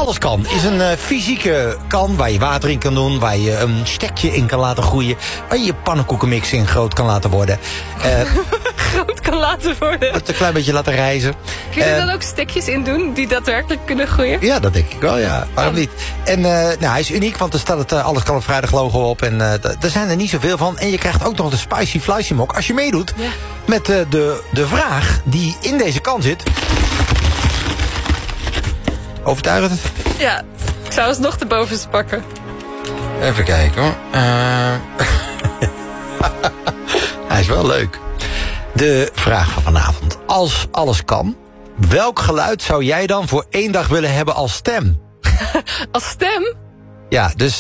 Alles kan is een fysieke kan waar je water in kan doen, waar je een stekje in kan laten groeien, waar je je pannenkoekenmix in groot kan laten worden. Groot kan laten worden. Het een klein beetje laten rijzen. Kun je er dan ook stekjes in doen die daadwerkelijk kunnen groeien? Ja, dat denk ik wel, ja. Waarom niet? En hij is uniek, want er staat het Alles kan op vrijdag logo op. En er zijn er niet zoveel van. En je krijgt ook nog de Spicy Flycy Mok als je meedoet met de vraag die in deze kan zit. Overtuigend? Ja, ik zou eens nog de bovenste pakken. Even kijken hoor. Hij is wel leuk. De vraag van vanavond. Als alles kan, welk geluid zou jij dan voor 1 dag willen hebben als stem? Als stem? Ja, dus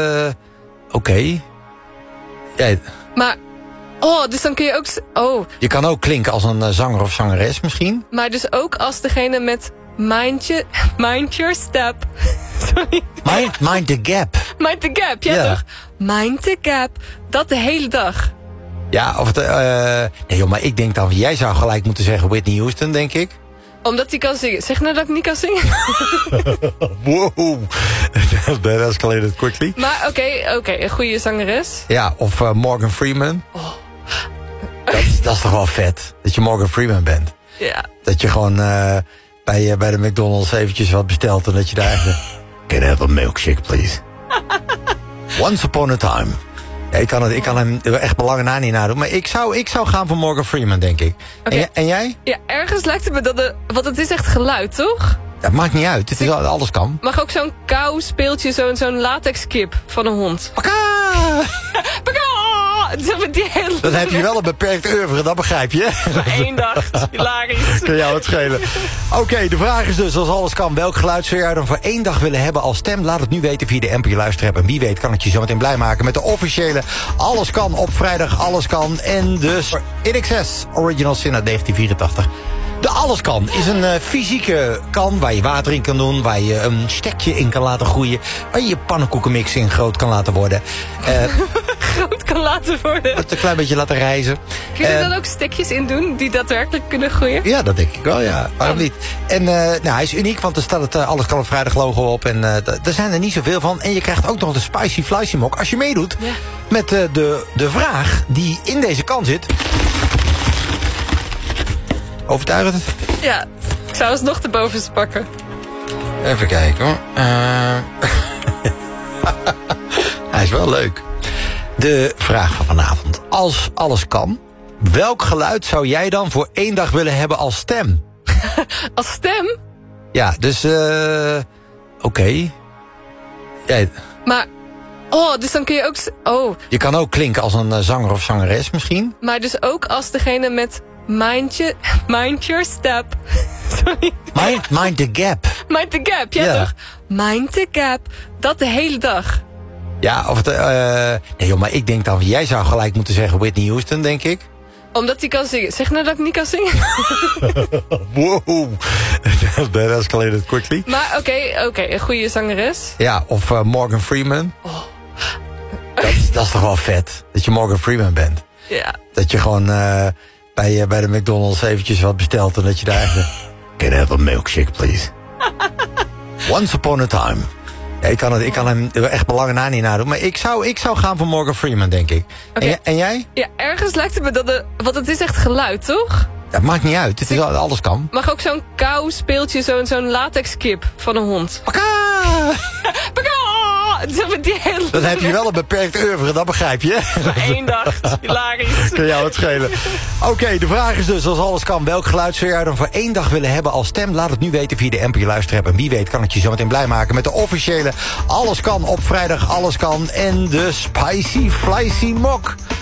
oké. Ja, Maar, dus dan kun je ook... je kan ook klinken als een zanger of zangeres misschien. Maar dus ook als degene met mind your step. Sorry. Mind the gap. Mind the gap, ja toch? Mind the gap. Dat de hele dag. Ja, of het... nee joh, maar ik denk dan, jij zou gelijk moeten zeggen Whitney Houston, denk ik. Omdat hij kan zingen. Zeg nou dat ik niet kan zingen. Wow. That escalated quickly. Maar oké, een goede zangeres. Ja, of Morgan Freeman. Dat is toch wel vet, dat je Morgan Freeman bent. Ja. Dat je gewoon bij de McDonald's eventjes wat bestelt en dat je daar even... Can I have a milkshake, please? Once upon a time. Ja, ik kan hem echt belangen na niet nadoen. Maar ik zou gaan voor Morgan Freeman, denk ik. Okay. En jij? Ja, ergens lijkt het me dat want het is echt geluid, toch? Dat maakt niet uit. Het is alles kan. Mag ook zo'n kou speeltje, zo'n latex kip van een hond. Paka! Paka! Dan heb je wel een beperkt oeuvre, dat begrijp je. Maar 1 dag, hilarisch. Kan jou het schelen. Oké, de vraag is dus, als alles kan, welk geluid zou jij dan voor 1 dag willen hebben als stem? Laat het nu weten via de NPO Luisterapp. En wie weet kan het je zo meteen blij maken met de officiële Alles kan op vrijdag, Alles kan. En dus In Excess, Original Sin uit 1984. De Alles kan is een fysieke kan waar je water in kan doen, waar je een stekje in kan laten groeien, waar je je pannenkoekenmix in groot kan laten worden. Groot kan laten worden. Het een klein beetje laten rijzen. Kun je er dan ook stekjes in doen die daadwerkelijk kunnen groeien? Ja, dat denk ik wel, ja. Waarom niet? En hij is uniek, want er staat het Alles kan op vrijdag logo op. En er zijn er niet zoveel van. En je krijgt ook nog de Spicy Flycy Mok als je meedoet met de vraag die in deze kan zit. Overtuigend? Ja, ik zou eens nog de bovenste pakken. Even kijken hoor. Hij is wel leuk. De vraag van vanavond. Als alles kan, welk geluid zou jij dan voor 1 dag willen hebben als stem? Als stem? Ja, dus oké. Ja, maar, dus dan kun je ook... je kan ook klinken als een zanger of zangeres misschien. Maar dus ook als degene met mind your step. Sorry. Mind the gap. Mind the gap, ja toch? Mind the gap. Dat de hele dag. Ja, of het nee joh, maar ik denk dan, jij zou gelijk moeten zeggen Whitney Houston, denk ik. Omdat hij kan zingen. Zeg nou dat ik niet kan zingen. Wow. That escalated quickly. Maar oké, een goede zangeres. Ja, of Morgan Freeman. Dat is toch wel vet, dat je Morgan Freeman bent. Ja. Dat je gewoon bij de McDonald's eventjes wat bestelt en dat je daar even... Can I have a milkshake, please? Once upon a time. Ja, ik kan hem echt belangen na niet nadoen. Maar ik zou gaan voor Morgan Freeman, denk ik. Okay. En jij? Ja, ergens lijkt het me want het is echt geluid, toch? Dat maakt niet uit. Het is alles kan. Mag ook zo'n kou speeltje, zo'n latex kip van een hond. Paka! Paka! Dan heb je wel een beperkt oeuvre, dat begrijp je. Maar 1 dag, hilarisch. Kan jou het schelen. Oké, de vraag is dus, als alles kan, welk geluid zou jij dan voor 1 dag willen hebben als stem? Laat het nu weten via de NPO Luisterapp. En wie weet kan het je zo meteen blij maken met de officiële Alles kan op vrijdag, Alles kan. En de Spicy Flycy Mok.